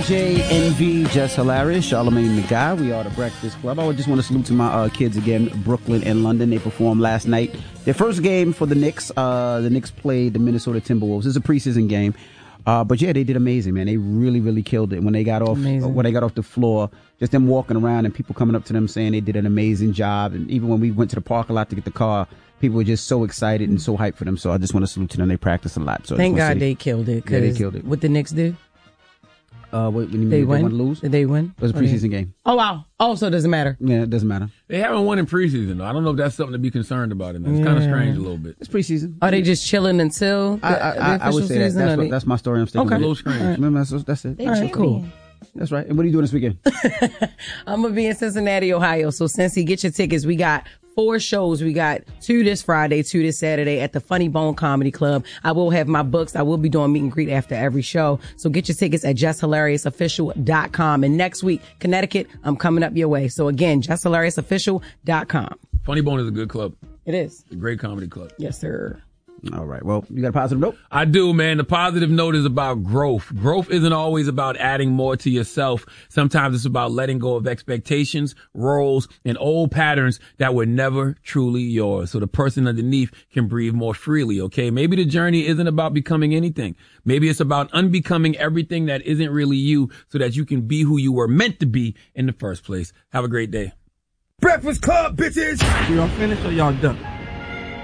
DJ, Envy, Just Hilarious, Charlamagne the Guy. We are the Breakfast Club. I just want to salute to my kids again, Brooklyn and London. They performed last night. Their first game for the Knicks. The Knicks played the Minnesota Timberwolves. It's a preseason game. But yeah, they did amazing, man. They really, really killed it when they got off the floor. Just them walking around and people coming up to them saying they did an amazing job. And even when we went to the parking lot to get the car, people were just so excited and so hyped for them. So I just want to salute to them. They practiced a lot. So thank God they killed it. Yeah, they killed it. What the Knicks did? What you mean, they won? Lose? Did they win? It was a preseason game. Oh, wow. Oh, so it doesn't matter. Yeah, it doesn't matter. They haven't won in preseason, though. I don't know if that's something to be concerned about. It's kind of strange a little bit. It's preseason. Are they just chilling until the I would say that's my story. I'm sticking with. Okay. A little strange. Right. Remember, that's it. All right, cool. That's right. And what are you doing this weekend? I'm going to be in Cincinnati, Ohio. So, Cincy, get your tickets. We got 4 shows. We got 2 this Friday, 2 this Saturday at the Funny Bone Comedy Club. I will have my books. I will be doing meet and greet after every show. So get your tickets at JustHilariousOfficial.com. And next week, Connecticut, I'm coming up your way. So again, JustHilariousOfficial.com. Funny Bone is a good club. It is. It's a great comedy club. Yes, sir. All right. Well, you got a positive note? I do, man. The positive note is about growth. Growth isn't always about adding more to yourself. Sometimes it's about letting go of expectations, roles, and old patterns that were never truly yours. So the person underneath can breathe more freely, okay? Maybe the journey isn't about becoming anything. Maybe it's about unbecoming everything that isn't really you so that you can be who you were meant to be in the first place. Have a great day. Breakfast Club, bitches! Y'all finished or y'all done?